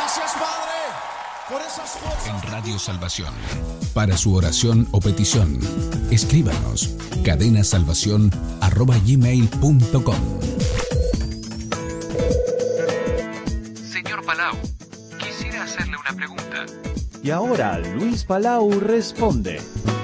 Gracias, Padre, por esas fuerzas. En Radio Salvación. Para su oración o petición, escríbanos cadenasalvacion@gmail.com. Señor Palau, quisiera hacerle una pregunta. Y ahora Luis Palau responde.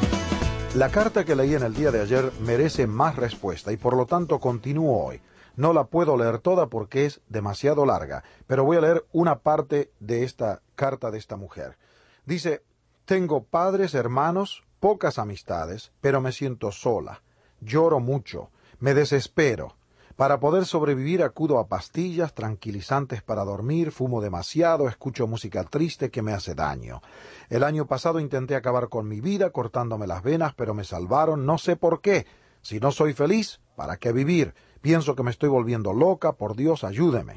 La carta que leí en el día de ayer merece más respuesta y por lo tanto continúo hoy. No la puedo leer toda porque es demasiado larga, pero voy a leer una parte de esta carta de esta mujer. Dice: tengo padres, hermanos, pocas amistades, pero me siento sola. Lloro mucho, me desespero. Para poder sobrevivir acudo a pastillas, tranquilizantes para dormir, fumo demasiado, escucho música triste que me hace daño. El año pasado intenté acabar con mi vida cortándome las venas, pero me salvaron, no sé por qué. Si no soy feliz, ¿para qué vivir? Pienso que me estoy volviendo loca, por Dios, ayúdeme.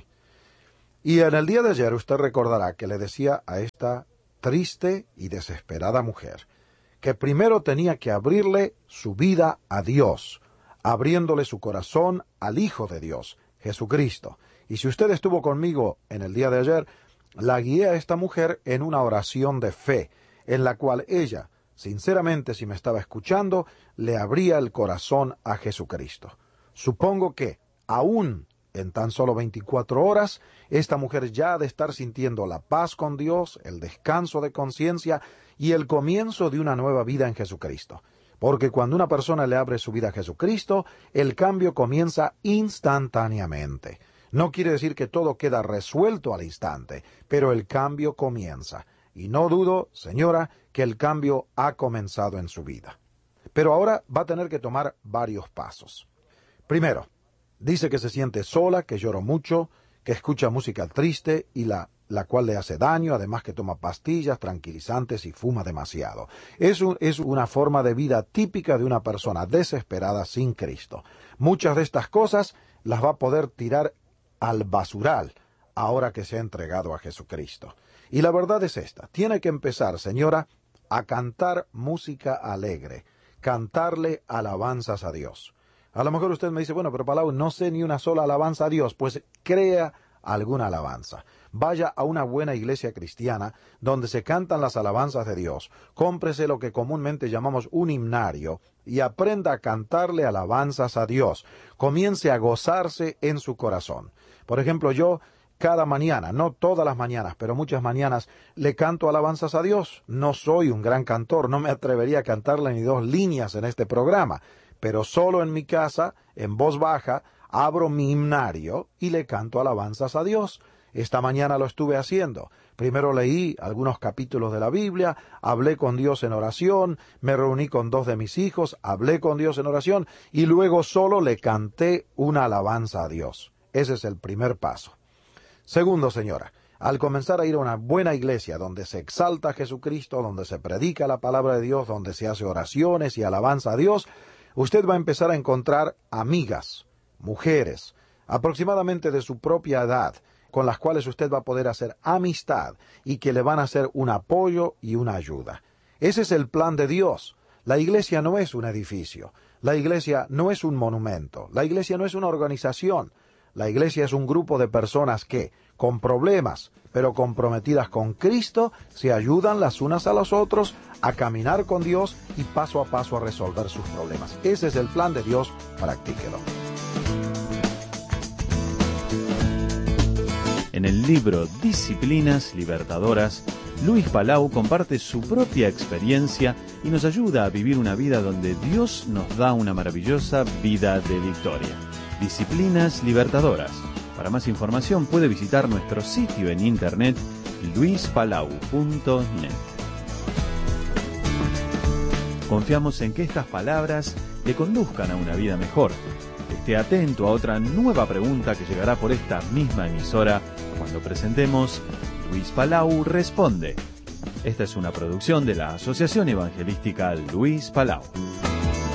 Y en el día de ayer usted recordará que le decía a esta triste y desesperada mujer que primero tenía que abrirle su vida a Dios, abriéndole su corazón al Hijo de Dios, Jesucristo. Y si usted estuvo conmigo en el día de ayer, la guié a esta mujer en una oración de fe, en la cual ella, sinceramente, si me estaba escuchando, le abría el corazón a Jesucristo. Supongo que, aún en tan solo 24 horas, esta mujer ya ha de estar sintiendo la paz con Dios, el descanso de conciencia y el comienzo de una nueva vida en Jesucristo. Porque cuando una persona le abre su vida a Jesucristo, el cambio comienza instantáneamente. No quiere decir que todo queda resuelto al instante, pero el cambio comienza. Y no dudo, señora, que el cambio ha comenzado en su vida. Pero ahora va a tener que tomar varios pasos. Primero, dice que se siente sola, que llora mucho, que escucha música triste y la cual le hace daño, además que toma pastillas, tranquilizantes y fuma demasiado. Es una forma de vida típica de una persona desesperada sin Cristo. Muchas de estas cosas las va a poder tirar al basural ahora que se ha entregado a Jesucristo. Y la verdad es esta: tiene que empezar, señora, a cantar música alegre, cantarle alabanzas a Dios. A lo mejor usted me dice: bueno, pero Palau, no sé ni una sola alabanza a Dios. Pues crea alguna alabanza. Vaya a una buena iglesia cristiana donde se cantan las alabanzas de Dios. Cómprese lo que comúnmente llamamos un himnario y aprenda a cantarle alabanzas a Dios. Comience a gozarse en su corazón. Por ejemplo, yo cada mañana, no todas las mañanas, pero muchas mañanas, le canto alabanzas a Dios. No soy un gran cantor, no me atrevería a cantarle ni 2 líneas en este programa, pero solo en mi casa, en voz baja, abro mi himnario y le canto alabanzas a Dios. Esta mañana lo estuve haciendo. Primero leí algunos capítulos de la Biblia, hablé con Dios en oración, me reuní con 2 de mis hijos, hablé con Dios en oración y luego solo le canté una alabanza a Dios. Ese es el primer paso. Segundo, señora, al comenzar a ir a una buena iglesia donde se exalta a Jesucristo, donde se predica la palabra de Dios, donde se hace oraciones y alabanza a Dios, usted va a empezar a encontrar amigas, mujeres, aproximadamente de su propia edad, con las cuales usted va a poder hacer amistad y que le van a hacer un apoyo y una ayuda. Ese es el plan de Dios. La iglesia no es un edificio, la iglesia no es un monumento, la iglesia no es una organización. La iglesia es un grupo de personas que, con problemas, pero comprometidas con Cristo, se ayudan las unas a los otros a caminar con Dios y paso a paso a resolver sus problemas. Ese es el plan de Dios, practíquelo. En el libro Disciplinas Libertadoras, Luis Palau comparte su propia experiencia y nos ayuda a vivir una vida donde Dios nos da una maravillosa vida de victoria. Disciplinas Libertadoras. Para más información puede visitar nuestro sitio en internet luispalau.net. Confiamos en que estas palabras le conduzcan a una vida mejor. Esté atento a otra nueva pregunta que llegará por esta misma emisora cuando presentemos Luis Palau Responde. Esta es una producción de la Asociación Evangelística Luis Palau.